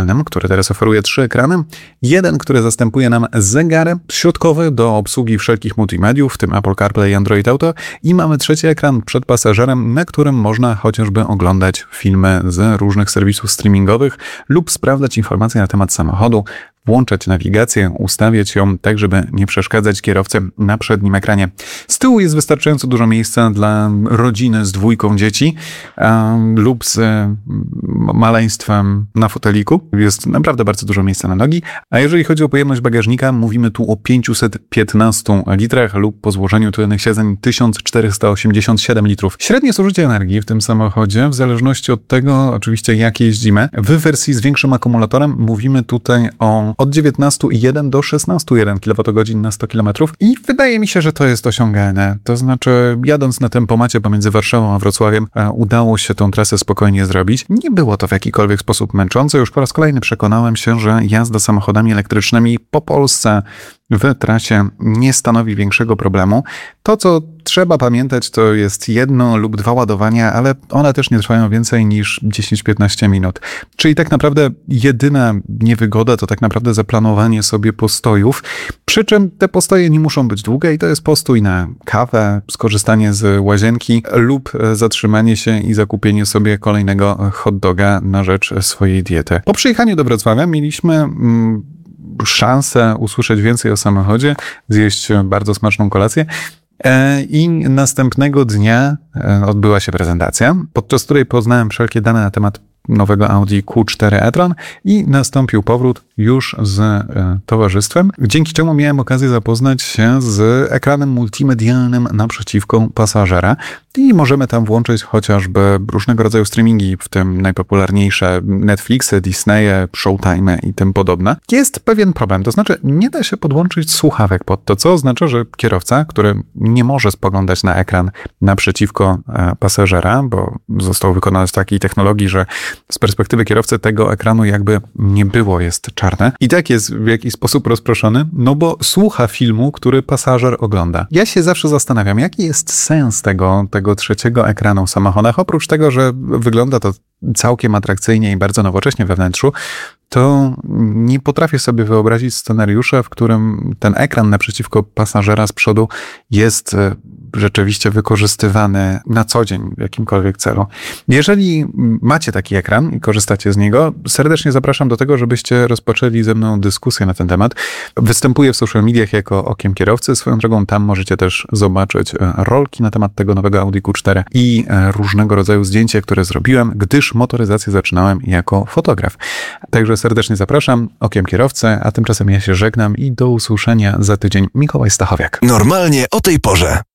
digitalnym, który teraz oferuje 3 ekrany. Jeden, który zastępuje nam zegary, środkowy do obsługi wszelkich multimediów, w tym Apple CarPlay i Android Auto. I mamy trzeci ekran przed pasażerem, na którym można chociażby oglądać filmy z różnych serwisów streamingowych lub sprawdzać informacje na temat samochodu, włączać nawigację, ustawiać ją tak, żeby nie przeszkadzać kierowcy na przednim ekranie. Z tyłu jest wystarczająco dużo miejsca dla rodziny z 2 dzieci lub z maleństwem na foteliku. Jest naprawdę bardzo dużo miejsca na nogi. A jeżeli chodzi o pojemność bagażnika, mówimy tu o 515 litrach lub po złożeniu tylnych siedzeń 1487 litrów. Średnie zużycie energii w tym samochodzie, w zależności od tego oczywiście jak jeździmy, w wersji z większym akumulatorem mówimy tutaj od 19,1 do 16,1 kWh na 100 km i wydaje mi się, że to jest osiągalne. To znaczy, jadąc na tempomacie pomiędzy Warszawą a Wrocławiem, udało się tą trasę spokojnie zrobić. Nie było to w jakikolwiek sposób męczące. Już po raz kolejny przekonałem się, że jazda samochodami elektrycznymi po Polsce w trasie nie stanowi większego problemu. To, co trzeba pamiętać, to jest 1 lub 2 ładowania, ale one też nie trwają więcej niż 10-15 minut. Czyli tak naprawdę jedyna niewygoda to tak naprawdę zaplanowanie sobie postojów, przy czym te postoje nie muszą być długie i to jest postój na kawę, skorzystanie z łazienki lub zatrzymanie się i zakupienie sobie kolejnego hot doga na rzecz swojej diety. Po przyjechaniu do Wrocławia mieliśmy szansę usłyszeć więcej o samochodzie, zjeść bardzo smaczną kolację i następnego dnia odbyła się prezentacja, podczas której poznałem wszelkie dane na temat nowego Audi Q4 e-tron i nastąpił powrót już z towarzystwem, dzięki czemu miałem okazję zapoznać się z ekranem multimedialnym naprzeciwko pasażera i możemy tam włączyć chociażby różnego rodzaju streamingi, w tym najpopularniejsze Netflixy, Disneye, Showtime i tym podobne. Jest pewien problem, to znaczy nie da się podłączyć słuchawek pod to, co oznacza, że kierowca, który nie może spoglądać na ekran naprzeciwko pasażera, bo został wykonany z takiej technologii, że z perspektywy kierowcy tego ekranu jakby nie było, jest czarne. I tak jest w jakiś sposób rozproszony, no bo słucha filmu, który pasażer ogląda. Ja się zawsze zastanawiam, jaki jest sens tego trzeciego ekranu w samochodach, oprócz tego, że wygląda to całkiem atrakcyjnie i bardzo nowocześnie we wnętrzu, to nie potrafię sobie wyobrazić scenariusza, w którym ten ekran naprzeciwko pasażera z przodu jest rzeczywiście wykorzystywany na co dzień w jakimkolwiek celu. Jeżeli macie taki ekran i korzystacie z niego, serdecznie zapraszam do tego, żebyście rozpoczęli ze mną dyskusję na ten temat. Występuję w social mediach jako Okiem Kierowcy. Swoją drogą tam możecie też zobaczyć rolki na temat tego nowego Audi Q4 i różnego rodzaju zdjęcia, które zrobiłem, gdyż motoryzację zaczynałem jako fotograf. Także serdecznie zapraszam, Okiem Kierowcy, a tymczasem ja się żegnam i do usłyszenia za tydzień. Mikołaj Stachowiak. Normalnie o tej porze.